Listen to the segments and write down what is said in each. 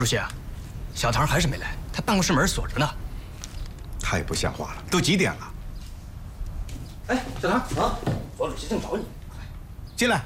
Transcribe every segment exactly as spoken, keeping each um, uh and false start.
主席，小唐还是没来，他办公室门锁着呢。 太不像话了，都几点了？ 哎，小唐啊，左主席正找你。 进来。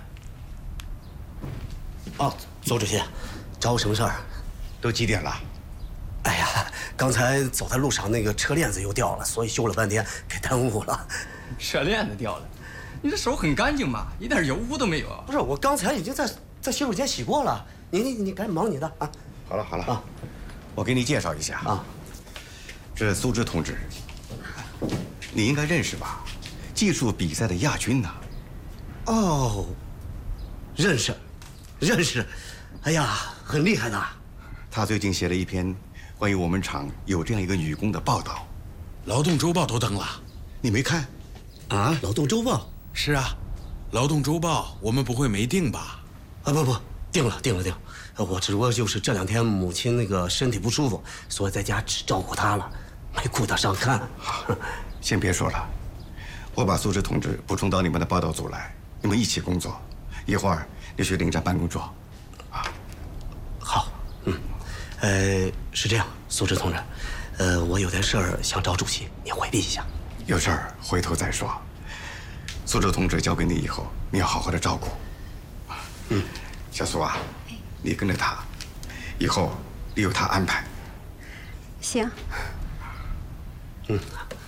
哦，左主席，找我什么事儿？ 都几点了？ 哎呀，刚才走在路上，那个车链子又掉了，所以修了半天，给耽误了。 车链子掉了，你这手很干净嘛，一点油污都没有。 不是，我刚才已经在在洗手间洗过了。你你你赶紧忙你的啊！ 好了好了啊，我给你介绍一下啊， 这苏芝同志，你应该认识吧？技术比赛的亚军呢。 哦，认识，认识。哎呀，很厉害的。 他最近写了一篇关于我们厂有这样一个女工的报道， 劳动周报都登了， 你没看？ 啊，劳动周报？ 是啊，劳动周报我们不会没定吧？ 啊不不，定了定了定了。我只不过就是这两天母亲那个身体不舒服，所以在家只照顾她了，没顾得上看。 先别说了，我把苏芝同志补充到你们的报道组来，你们一起工作。一会儿你去领张办公桌。啊， 好，嗯，呃，是这样，苏芝同志，呃，我有点事儿想找主席，你回避一下。 有事儿回头再说。苏州同志交给你以后，你要好好的照顾。嗯，小苏啊，你跟着他，以后你由他安排。 行。 嗯。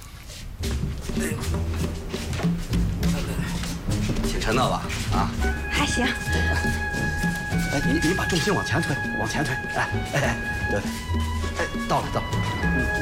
挺沉的吧？啊？ 还行。 哎，你你把重心往前推，往前推。哎哎哎，对。哎，到了到了。